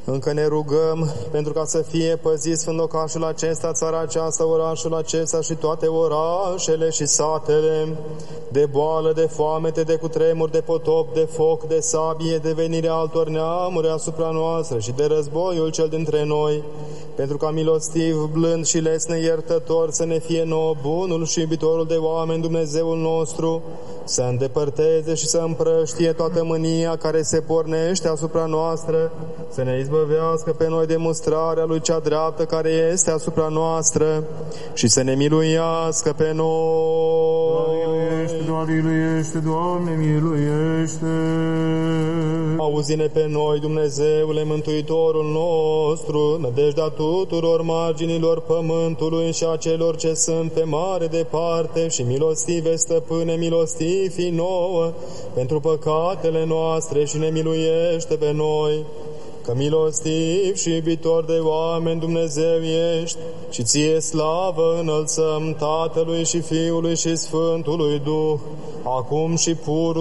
Încă ne rugăm pentru ca să fie păzit sfânt locașul acesta, țara aceasta, orașul acesta și toate orașele și satele, de boală, de foamete, de cutremur, de potop, de foc, de sabie, de venirea altor neamuri asupra noastră și de războiul cel dintre noi, pentru ca milostiv, blând și lesne iertător să ne fie nouă bunul și iubitorul de oameni Dumnezeul nostru, să îndepărteze și să împrăștie toată mânia care se pornește asupra noastră, să ne izbăvească pe noi de mustrarea lui cea dreaptă care este asupra noastră și să ne miluiască pe noi. Doamne miluiește, Doamne miluiește! Auzi-ne pe noi, Dumnezeule, Mântuitorul nostru, nădejdea tuturor marginilor pământului și a celor ce sunt pe mare departe și milostive, Stăpâne, milostivi nouă pentru păcatele noastre și ne miluiește pe noi, că milostiv și iubitor de oameni Dumnezeu ești și ție slavă înălțăm Tatălui și Fiului și Sfântului Duh, acum și pur